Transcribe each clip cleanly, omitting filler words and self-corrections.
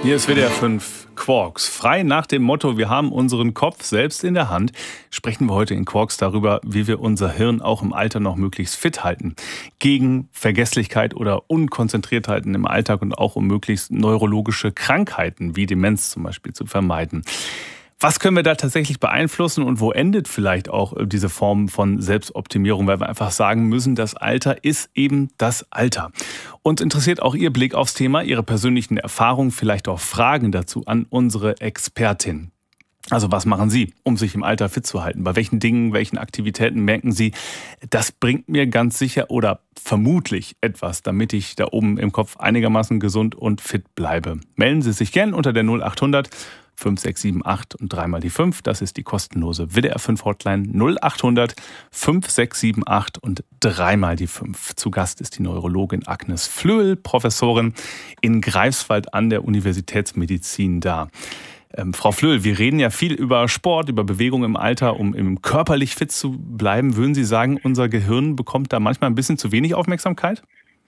Hier ist WDR 5 Quarks. Frei nach dem Motto, wir haben unseren Kopf selbst in der Hand, sprechen wir heute in Quarks darüber, wie wir unser Hirn auch im Alter noch möglichst fit halten. Gegen Vergesslichkeit oder Unkonzentriertheiten im Alltag und auch um möglichst neurologische Krankheiten wie Demenz zum Beispiel zu vermeiden. Was können wir da tatsächlich beeinflussen und wo endet vielleicht auch diese Form von Selbstoptimierung, weil wir einfach sagen müssen, das Alter ist eben das Alter. Uns interessiert auch Ihr Blick aufs Thema, Ihre persönlichen Erfahrungen, vielleicht auch Fragen dazu an unsere Expertin. Also was machen Sie, um sich im Alter fit zu halten? Bei welchen Dingen, welchen Aktivitäten merken Sie, das bringt mir ganz sicher oder vermutlich etwas, damit ich da oben im Kopf einigermaßen gesund und fit bleibe? Melden Sie sich gern unter der 0800 5678 und dreimal die 5. Das ist die kostenlose WDR 5 Hotline 0800 5678 und dreimal die 5. Zu Gast ist die Neurologin Agnes Flöhl, Professorin in Greifswald an der Universitätsmedizin da. Frau Flöhl, wir reden ja viel über Sport, über Bewegung im Alter, um körperlich fit zu bleiben. Würden Sie sagen, unser Gehirn bekommt da manchmal ein bisschen zu wenig Aufmerksamkeit?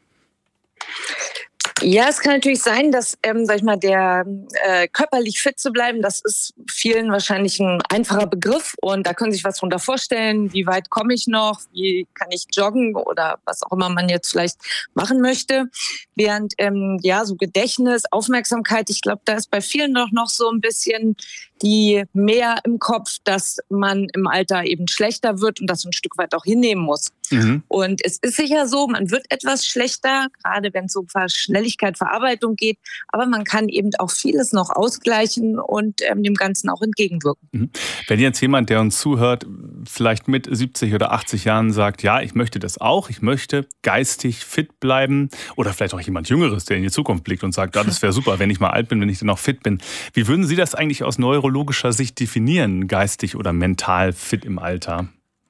Ja, es kann natürlich sein, dass, der körperlich fit zu bleiben, das ist vielen wahrscheinlich ein einfacher Begriff und da können Sie sich was drunter vorstellen. Wie weit komme ich noch? Wie kann ich joggen oder was auch immer man jetzt vielleicht machen möchte? Während, so Gedächtnis, Aufmerksamkeit, ich glaube, da ist bei vielen doch noch so ein bisschen die mehr im Kopf, dass man im Alter eben schlechter wird und das ein Stück weit auch hinnehmen muss. Mhm. Und es ist sicher so, man wird etwas schlechter, gerade wenn es um Schnelligkeit, Verarbeitung geht, aber man kann eben auch vieles noch ausgleichen und dem Ganzen auch entgegenwirken. Mhm. Wenn jetzt jemand, der uns zuhört, vielleicht mit 70 oder 80 Jahren sagt, ja, ich möchte das auch, ich möchte geistig fit bleiben oder vielleicht auch jemand Jüngeres, der in die Zukunft blickt und sagt, ja, das wäre super, wenn ich mal alt bin, wenn ich dann noch fit bin. Wie würden Sie das eigentlich aus neurologischer Sicht definieren, geistig oder mental fit im Alter?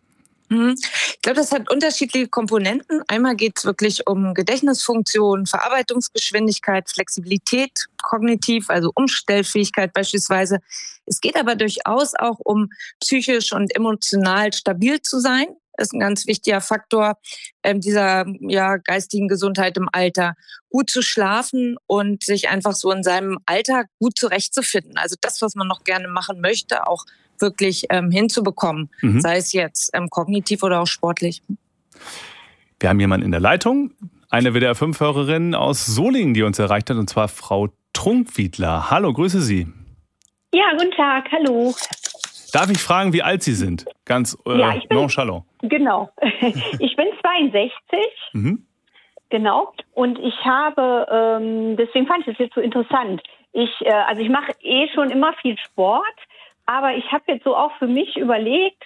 Ich glaube, das hat unterschiedliche Komponenten. Einmal geht es wirklich um Gedächtnisfunktion, Verarbeitungsgeschwindigkeit, Flexibilität, kognitiv, also Umstellfähigkeit beispielsweise. Es geht aber durchaus auch um psychisch und emotional stabil zu sein. Das ist ein ganz wichtiger Faktor dieser geistigen Gesundheit im Alter. Gut zu schlafen und sich einfach so in seinem Alltag gut zurechtzufinden. Also das, was man noch gerne machen möchte, auch wirklich hinzubekommen, sei es jetzt kognitiv oder auch sportlich. Wir haben jemanden in der Leitung, eine WDR 5-Hörerin aus Solingen, die uns erreicht hat, und zwar Frau Trunkwiedler. Hallo, grüße Sie. Ja, guten Tag, hallo. Darf ich fragen, wie alt Sie sind? Ganz nonchalant. Genau, ich bin 62. Genau, und ich habe, deswegen fand ich das jetzt so interessant, ich mache schon immer viel Sport. Aber ich habe jetzt so auch für mich überlegt,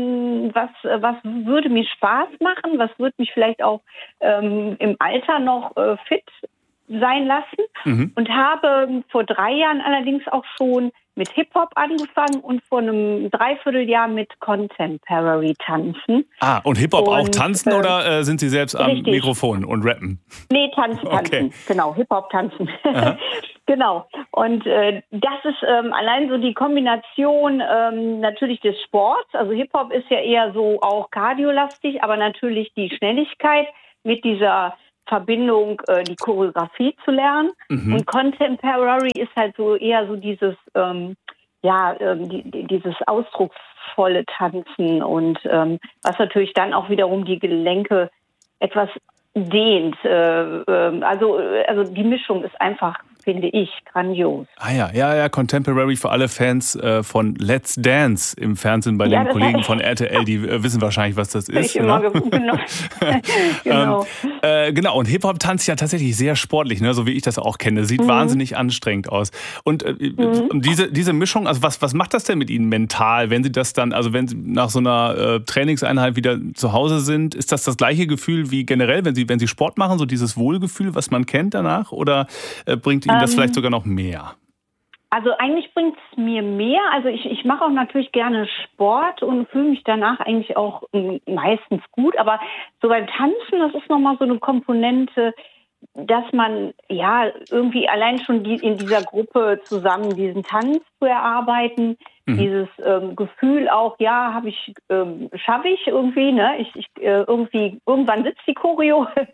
was würde mir Spaß machen, was würde mich vielleicht auch im Alter noch fit sein lassen. Und habe vor 3 Jahren allerdings auch schon mit Hip-Hop angefangen und vor einem Dreivierteljahr mit Contemporary tanzen. Ah, und Hip-Hop auch tanzen oder sind Sie selbst am Mikrofon und rappen? Nee, tanzen, okay. Genau, Hip-Hop tanzen. Genau. Und das ist allein so die Kombination natürlich des Sports. Also Hip-Hop ist ja eher so auch kardiolastig, aber natürlich die Schnelligkeit mit dieser Verbindung, die Choreografie zu lernen. Und Contemporary ist halt so eher so dieses, dieses ausdrucksvolle Tanzen und was natürlich dann auch wiederum die Gelenke etwas dehnt. Also die Mischung ist einfach, finde ich, grandios. Ah ja, Contemporary für alle Fans von Let's Dance im Fernsehen bei den Kollegen von RTL, die wissen wahrscheinlich, was das ist. Genau. Genau, und Hip-Hop tanzt ja tatsächlich sehr sportlich, ne, so wie ich das auch kenne. Sieht wahnsinnig anstrengend aus. Und diese Mischung, also was macht das denn mit Ihnen mental, wenn Sie das dann, also wenn Sie nach so einer Trainingseinheit wieder zu Hause sind, ist das gleiche Gefühl wie generell, wenn Sie Sport machen, so dieses Wohlgefühl, was man kennt danach, oder bringt Ihnen das vielleicht sogar noch mehr? Also eigentlich bringt es mir mehr. Also ich mache auch natürlich gerne Sport und fühle mich danach eigentlich auch meistens gut. Aber so beim Tanzen, das ist nochmal so eine Komponente, dass man ja irgendwie allein schon in dieser Gruppe zusammen diesen Tanz zu erarbeiten, dieses Gefühl auch, ja, schaffe ich irgendwie, ne? Irgendwann sitzt die Choreo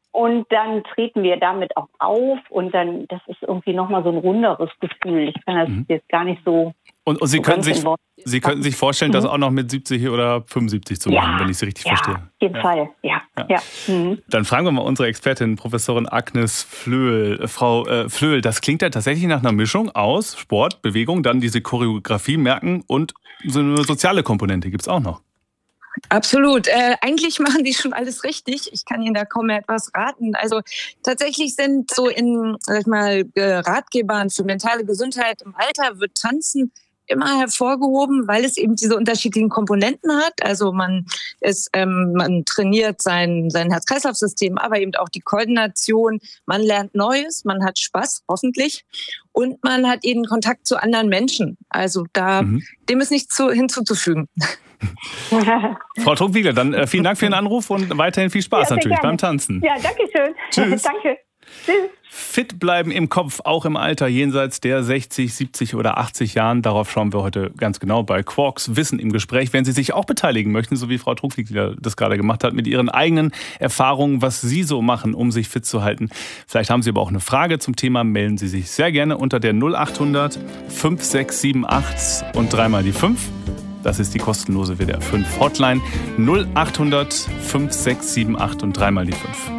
Und dann treten wir damit auch auf und dann, das ist irgendwie nochmal so ein runderes Gefühl. Ich kann das jetzt gar nicht so... Und Sie könnten sich vorstellen, das auch noch mit 70 oder 75 zu machen, wenn ich Sie richtig verstehe. Ja, auf jeden Fall, ja. Dann fragen wir mal unsere Expertin, Professorin Agnes Flöhl. Frau Flöhl, das klingt ja tatsächlich nach einer Mischung aus Sport, Bewegung, dann diese Choreografie merken und so eine soziale Komponente gibt es auch noch. Absolut. Eigentlich machen die schon alles richtig. Ich kann Ihnen da kaum mehr etwas raten. Also tatsächlich sind so in, Ratgebern für mentale Gesundheit im Alter wird Tanzen immer hervorgehoben, weil es eben diese unterschiedlichen Komponenten hat. Also man trainiert sein Herz-Kreislauf-System, aber eben auch die Koordination. Man lernt Neues, man hat Spaß, hoffentlich. Und man hat eben Kontakt zu anderen Menschen. Also dem ist nichts hinzuzufügen. Frau Trunkwiegler, dann vielen Dank für den Anruf und weiterhin viel Spaß natürlich beim Tanzen. Ja, danke schön. Tschüss. Danke. Tschüss. Fit bleiben im Kopf, auch im Alter jenseits der 60, 70 oder 80 Jahren. Darauf schauen wir heute ganz genau bei Quarks Wissen im Gespräch. Wenn Sie sich auch beteiligen möchten, so wie Frau Trunkwiegler das gerade gemacht hat, mit Ihren eigenen Erfahrungen, was Sie so machen, um sich fit zu halten. Vielleicht haben Sie aber auch eine Frage zum Thema, melden Sie sich sehr gerne unter der 0800 5678 und 3 die 5. Das ist die kostenlose WDR 5 Hotline 0800 5678 und 3 die 5.